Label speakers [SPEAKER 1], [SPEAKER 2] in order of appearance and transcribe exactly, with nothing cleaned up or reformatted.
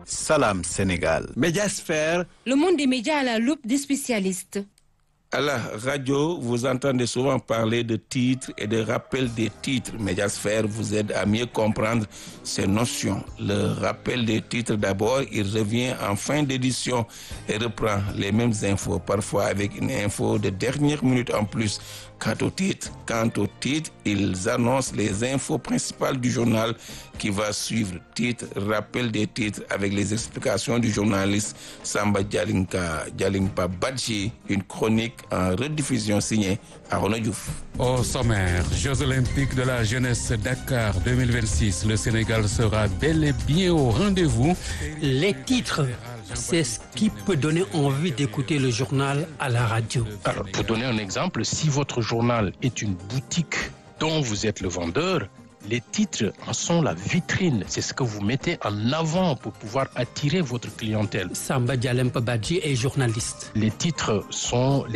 [SPEAKER 1] Salam Sénégal.
[SPEAKER 2] Médiasphère.
[SPEAKER 3] Le monde des médias à la loupe des spécialistes.
[SPEAKER 4] À la radio, vous entendez souvent parler de titres et de rappel des titres. Médiasphère vous aide à mieux comprendre ces notions. Le rappel des titres d'abord, il revient en fin d'édition et reprend les mêmes infos, parfois avec une info de dernière minute en plus. Quant au titre, quant au titre, ils annoncent les infos principales du journal qui va suivre. Titre, rappel des titres avec les explications du journaliste Samba Dialinka, Dialimpa Badji, une chronique en rediffusion signée Arona Diouf.
[SPEAKER 5] Au sommaire, Jeux olympiques de la jeunesse Dakar deux mille vingt-six, le Sénégal sera bel et bien au rendez-vous.
[SPEAKER 6] Les titres, c'est ce qui peut donner envie d'écouter le journal à la radio.
[SPEAKER 7] Alors, pour donner un exemple, si votre journal est une boutique dont vous êtes le vendeur, les titres en sont la vitrine. C'est ce que vous mettez en avant pour pouvoir attirer votre clientèle.
[SPEAKER 6] Samba Dialimpa Badji est journaliste.
[SPEAKER 7] Les titres sont